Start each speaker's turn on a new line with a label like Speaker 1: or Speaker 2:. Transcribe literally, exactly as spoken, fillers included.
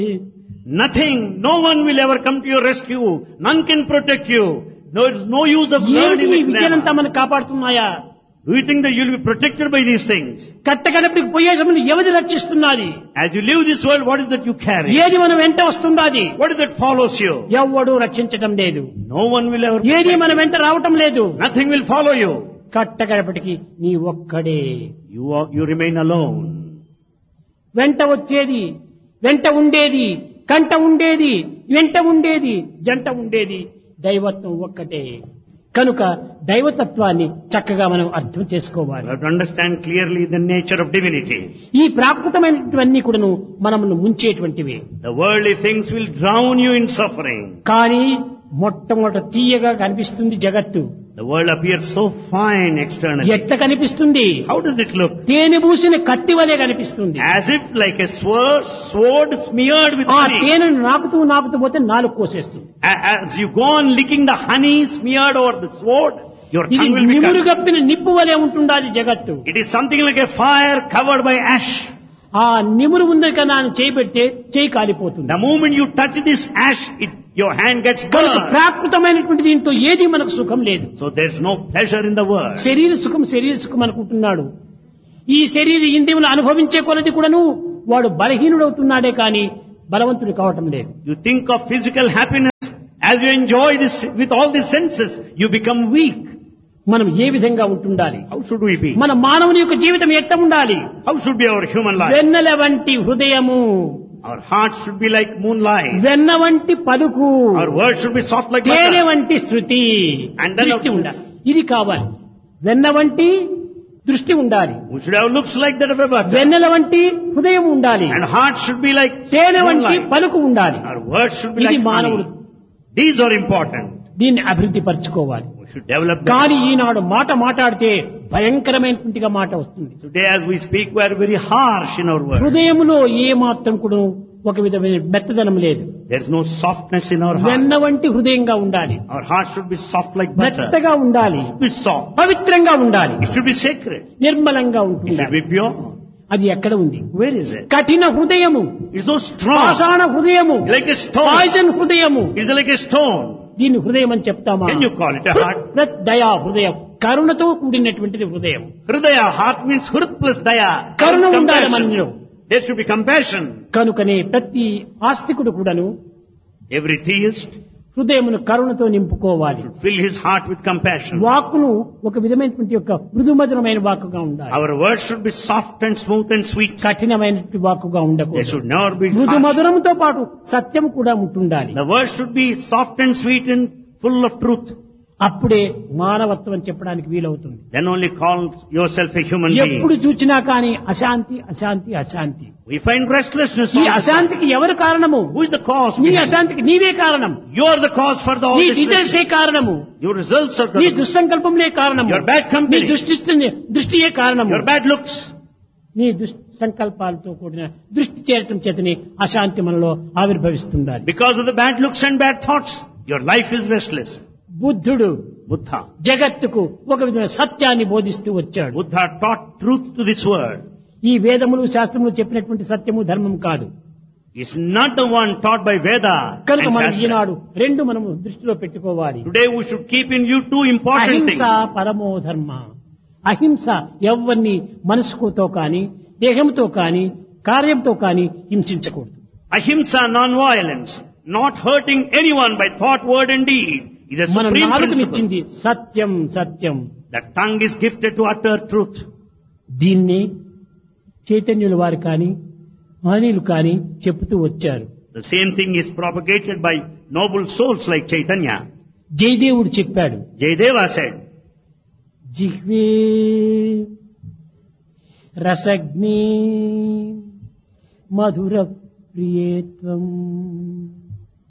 Speaker 1: Nothing, no one will ever come to your rescue. None can protect you. There is no use of
Speaker 2: ఏది
Speaker 1: learning
Speaker 2: ఈ
Speaker 1: with
Speaker 2: విద్యలంతా
Speaker 1: grammar.
Speaker 2: మనం కాపాడుతున్నాయా?
Speaker 1: Do you think that you will be protected by these things?
Speaker 2: కట్టకడపడికి పోయే సమయంలో ఎవది రక్షిస్తున్నది?
Speaker 1: As you leave this world, what is that you carry?
Speaker 2: ఏది మనం వెంట వస్తున్నది?
Speaker 1: What is that follows you?
Speaker 2: ఎవ్వడు రక్షించటం లేదు.
Speaker 1: No one will ever
Speaker 2: ఏది
Speaker 1: protect
Speaker 2: మన
Speaker 1: you.
Speaker 2: వెంట రావటం లేదు.
Speaker 1: Nothing will follow you.
Speaker 2: కట్టకడపటికి నీ ఒక్కడే.
Speaker 1: You are, you remain alone.
Speaker 2: వెంట వచ్చేది, వెంట ఉండేది, కంట ఉండేది, వెంట ఉండేది, జంట ఉండేది దైవత్వం ఒక్కటే. కనుక దైవతత్వాన్ని చక్కగా మనం అర్థం చేసుకోవాలి.
Speaker 1: You have to understand clearly the nature of divinity.
Speaker 2: ఈ ప్రాకృతమైనటువన్నీ కూడాను మనల్ని ముంచేటువంటివి.
Speaker 1: The worldly things will drown you in suffering.
Speaker 2: కానీ మొట్టమొదట తీయగా కనిపిస్తుంది జగత్తు.
Speaker 1: The world appears so fine externally.
Speaker 2: ఎట్ట కనిపిస్తుంది?
Speaker 1: How does it look?
Speaker 2: తేనె పూసిన కత్తి వలె కనిపిస్తుంది.
Speaker 1: As if like a sword, sword smeared with
Speaker 2: ఆ
Speaker 1: honey.
Speaker 2: తేనెను నాకుతూ నాకుతూ పోతే నాలుగు కోసేస్తుంది.
Speaker 1: A- As you go on licking the honey smeared over the sword, your
Speaker 2: ఇది
Speaker 1: tongue will be
Speaker 2: నిమురు
Speaker 1: cut.
Speaker 2: గప్పిన నిప్పు వలె ఉంటుండాలి జగత్తు.
Speaker 1: It is something like a fire covered by ash.
Speaker 2: ఆ నిమురు ఉంది కన్నా చేయి పెడితే చేయి కాలిపోతుంది.
Speaker 1: The moment you touch this ash, it, your hand gets
Speaker 2: కనుక
Speaker 1: burned.
Speaker 2: ప్రాకృతమైనటువంటి దీంతో ఏది మనకు సుఖం లేదు.
Speaker 1: So there's no pleasure in the world.
Speaker 2: శరీర సుఖం శరీర సుఖం అనుకుంటున్నాడు. ఈ శరీర ఇంద్రియములు అనుభవించే కొలది కూడాను వాడు బలహీనుడవుతున్నాడే కానీ బలవంతుడు కావటం లేదు.
Speaker 1: You think of physical happiness as you enjoy this with all the senses, you become weak.
Speaker 2: మనం ఏ విధంగా ఉంటుండాలి?
Speaker 1: How should we be?
Speaker 2: మన మానవుని యొక్క జీవితం ఎట్ట ఉండాలి?
Speaker 1: How should be our human life?
Speaker 2: వెన్నెల వంటి హృదయము,
Speaker 1: Our heart should be like moonlight.
Speaker 2: వెన్న వంటి పలుకు,
Speaker 1: Our words should be soft like
Speaker 2: తేనె
Speaker 1: butter.
Speaker 2: వంటి శృతి,
Speaker 1: And then
Speaker 2: దృష్టి
Speaker 1: of
Speaker 2: ఉండాలి. ఇది కావాలి. వెన్న వంటి దృష్టి ఉండాలి,
Speaker 1: We should have looks like that of a butter.
Speaker 2: వెన్నెల వంటి హృదయం ఉండాలి,
Speaker 1: And heart should be like
Speaker 2: తేనె వంటి
Speaker 1: moonlight.
Speaker 2: పలుకు ఉండాలి.
Speaker 1: Our words should be
Speaker 2: ఇది
Speaker 1: like
Speaker 2: మానవుడు
Speaker 1: honey. These are important.
Speaker 2: దీన్ని అభివృద్ధి పరచుకోవాలి.
Speaker 1: We should develop them.
Speaker 2: కానీ ఈనాడు మాట మాట్లాడితే భయంకరమైనటువంటిగా మాట వస్తుంది.
Speaker 1: Today as we speak, we are very harsh in our words.
Speaker 2: హృదయములో ఏ మాత్రం కూడా ఒక విధమైన మెత్తదనం లేదు.
Speaker 1: There is no softness in our heart.
Speaker 2: వెన్న వంటి హృదయంగా ఉండాలి,
Speaker 1: Our heart should be soft like butter.
Speaker 2: మెత్తగా ఉండాలి,
Speaker 1: It should be soft.
Speaker 2: పవిత్రంగా ఉండాలి,
Speaker 1: It should be sacred.
Speaker 2: నిర్మలంగా
Speaker 1: It
Speaker 2: ఉంటుంది.
Speaker 1: should be pure.
Speaker 2: అది ఎక్కడ ఉంది?
Speaker 1: Where is it?
Speaker 2: కఠిన హృదయము,
Speaker 1: It's so strong.
Speaker 2: పాషాణ హృదయము,
Speaker 1: Like a stone.
Speaker 2: పాయిజన్ హృదయము.
Speaker 1: It's like a stone.
Speaker 2: దీన్ని హృదయం అని చెప్తామా?
Speaker 1: Can you call it a heart?
Speaker 2: హృత్ దయా హృదయం, కరుణతో కూడినటువంటిది హృదయం.
Speaker 1: Hridaya, heart means hrit plus daya.
Speaker 2: కరుణ ఉండాలి
Speaker 1: Compassion.
Speaker 2: మనలో.
Speaker 1: There should be compassion.
Speaker 2: కనుకనే ప్రతి ఆస్తికుడు కూడాను
Speaker 1: Every theist
Speaker 2: హృదయమును కరుణతో నింపుకోవాలి.
Speaker 1: should fill his heart with compassion.
Speaker 2: వాక్కును ఒక విధమైనటువంటి యొక్క మృదుమధురమైన వాక్కుగా ఉండాలి,
Speaker 1: Our words should be soft and smooth and sweet.
Speaker 2: కఠినమైనటువంటి వాక్కుగా
Speaker 1: They
Speaker 2: ఉండకూడదు.
Speaker 1: should never be
Speaker 2: మృదు
Speaker 1: harsh.
Speaker 2: మధురముతో పాటు సత్యం కూడా ఉంటుండాలి.
Speaker 1: The words should be soft and sweet and full of truth.
Speaker 2: అప్పుడే మానవత్వం అని చెప్పడానికి వీలవుతుంది.
Speaker 1: Then only call yourself a human
Speaker 2: ఎప్పుడు
Speaker 1: being.
Speaker 2: చూచినా కానీ అశాంతి అశాంతి అశాంతి.
Speaker 1: We find restlessness.
Speaker 2: ఈ
Speaker 1: all the time.
Speaker 2: అశాంతికి ఎవరు కారణము?
Speaker 1: Who is the cause?
Speaker 2: నీ
Speaker 1: behind it?
Speaker 2: అశాంతికి నీవే కారణం.
Speaker 1: You are the cause for the all
Speaker 2: నీ
Speaker 1: this.
Speaker 2: డిజైర్సే కారణము.
Speaker 1: Your results are
Speaker 2: నీ
Speaker 1: the,
Speaker 2: దుస్సంకల్పంలే కారణము.
Speaker 1: Your bad company.
Speaker 2: నీ దృష్టి దృష్టియే కారణము.
Speaker 1: your bad looks.
Speaker 2: నీ దుస్సంకల్పాలతో కూడిన దృష్టి చేరటం చేతని అశాంతి మనలో ఆవిర్భవిస్తుండాలి.
Speaker 1: Because of the bad looks and bad thoughts, your life is restless.
Speaker 2: బుద్ధుడు
Speaker 1: Buddha.
Speaker 2: జగత్తుకు ఒక విధమైన సత్యాన్ని బోధిస్తూ వచ్చాడు.
Speaker 1: Buddha taught truth to this world.
Speaker 2: ఈ వేదములు శాస్త్రములు చెప్పినటువంటి సత్యము ధర్మం కాదు.
Speaker 1: It's not the one taught by Veda
Speaker 2: కనుక
Speaker 1: and
Speaker 2: మనం
Speaker 1: Shastra.
Speaker 2: ఈనాడు రెండు మనము దృష్టిలో పెట్టుకోవాలి.
Speaker 1: Today we should keep in view two important
Speaker 2: అహింస
Speaker 1: things.
Speaker 2: పరమో ధర్మ. అహింస ఎవరిని మనసుతో కానీ దేహంతో కానీ కార్యంతో కానీ హింసించకూడదు.
Speaker 1: Ahimsa, non-violence, not hurting anyone by thought, word and deed, is a
Speaker 2: మన
Speaker 1: supreme principle.
Speaker 2: నాలుకనిచ్చింది Satyam Satyam.
Speaker 1: The tongue is gifted to utter truth.
Speaker 2: దీన్ని చైతన్యుల వారు కానీ మహనీయులు కానీ చెబుతూ వచ్చారు.
Speaker 1: The same thing is propagated by noble souls like Chaitanya.
Speaker 2: జయదేవుడు చెప్పాడు,
Speaker 1: Jayadeva said,
Speaker 2: జిహ్వే రసగ్ని మధుర ప్రియేత్వం